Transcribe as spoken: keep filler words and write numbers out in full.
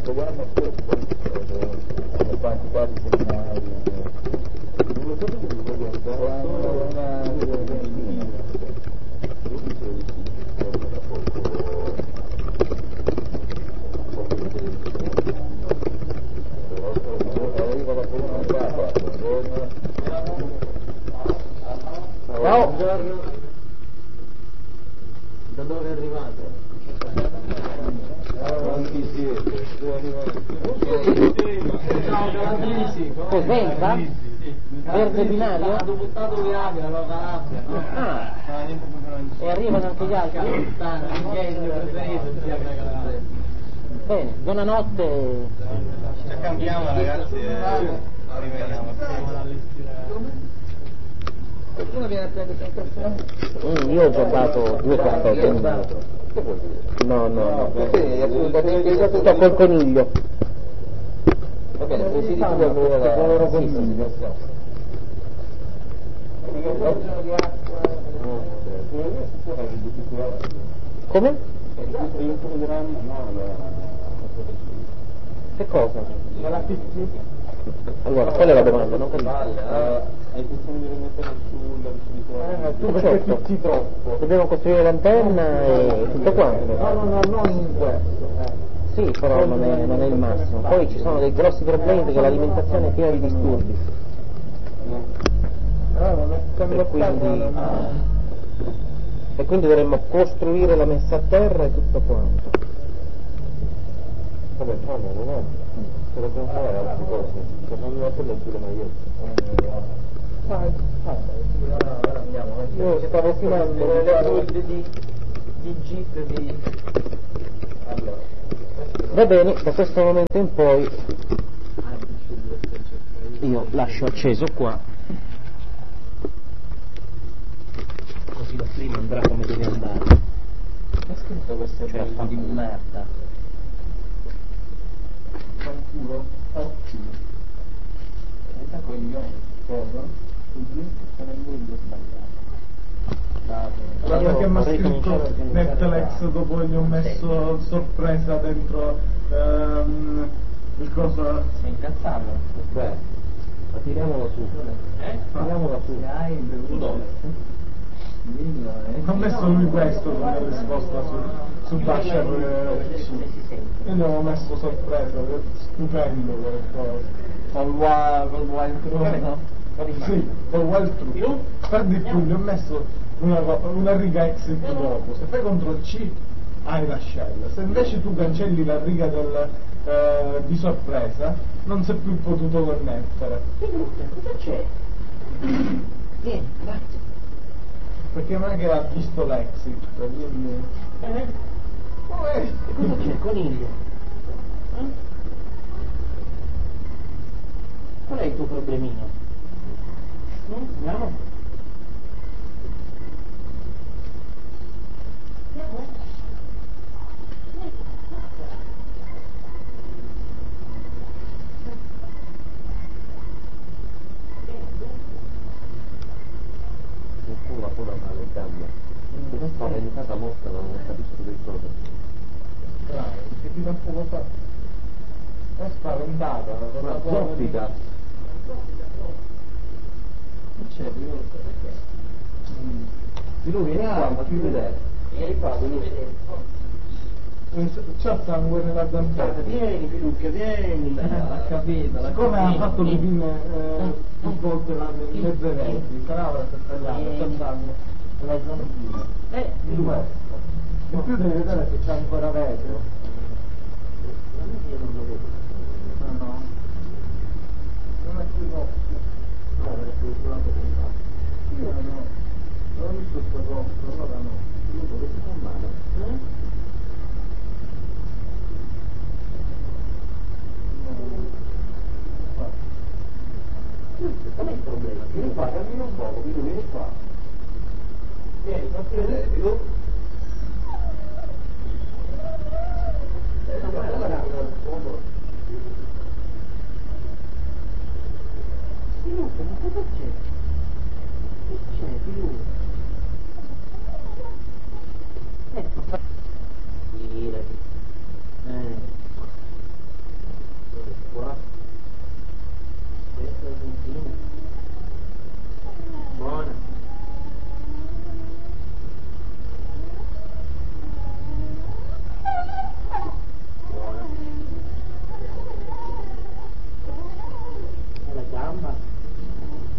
programma sotto, come quanti quasi seminari, non lo so che devo guardare, una ventina, io dicevo di sì, da poco, poco di televisione, però arriva la prima qua, buongiorno. Ciao! Da dove arrivate? Quanti siete? Ciao Calabresi! Cosenza? Verde binario? Ha buttato via la Calabria, no? Ah, e arrivano anche gli altri? Anche il mio preferito il Via Calabresi. Bene, buonanotte. Ci cambiamo ragazzi e rivediamo. Qualcuno viene a prendere un caffè? Mm, io ho già dato due caffè. Io ho dato. Che vuol dire? No, no, no. Perché assolutamente Sto col coniglio. Va bene, così di tu allora la loro coniglio. Come? Il programma, no, Che cosa? la P C. Allora, qual è la domanda? Non capisco. Hai intenzione di rimettere sulla ricevitore? Tu perché pizzi troppo? Dobbiamo costruire l'antenna e tutto quanto. No, no, no, non in questo. Sì, però non è, non è il massimo. Poi ci sono dei grossi problemi perché l'alimentazione è piena di disturbi. E quindi, e quindi dovremmo costruire la messa a terra e tutto quanto. Vabbè, famelo, no? Se dobbiamo fare altre cose. Se non mi appello più le magliette. Vai, vai, andiamo. Io stavo filando le guide di, di Jeep di... Allora. Va bene, da questo momento in poi io lascio acceso qua, così la prima andrà come deve andare. È scritto questo Cioè, bello di merda. Fanculo, ottimo. Senza coglioni, cosa? Il link sta nel mondo sbagliato. Guarda che mi ha scritto Netflix dopo gli ho messo sorpresa dentro ehm, il coso. Sei incazzato? Beh, ma tiriamolo su. Eh? Tiriamola su. Tu dove? Ho messo lui questo come risposta su, su Bashar eh, sì. Io gli avevo messo sorpresa, stupendo quel coso. Col wild no? Sì, col wild true. Per di più gli ho messo una, una riga exit dopo. Se fai control C hai la scella. Se invece tu cancelli la riga del, eh, di sorpresa non si è più potuto connettere. Cosa c'è? Vieni, grazie. Perché non è che ha visto l'exit, quindi... Eh? Oh, Cosa c'è? Coniglio? Eh? Qual è il tuo problemino? No? Andiamo? Il culo pure male le gambe. Questa sta diventata morta, non capisco che cosa. bravo, che ti dà poco fa? È spaventata, Ma zoppica. Non c'è più. Di lui vieni qua, ma più vedere. Vieni qua, devi vedere. C'ha sangue nella zampetta. Vieni, Pilucca, vieni. Ha capito, come ha fatto le pinne eh, più volte l'anno in mezzo ai verdi, sarà ora che tagliamo, c'ha sangue nella zampina. Eh, Di questo. In più devi vedere se c'è ancora vetro. io non lo vedo. No, no. Non è più rosso. No, è più sulla possibilità. Io no. Non ho visto sto rosso, allora no. Io dove si fa male? Eh? Qual è il problema? Vieni qua, cammina un poco, vieni qua. Vieni, fammi vedere, Pilu.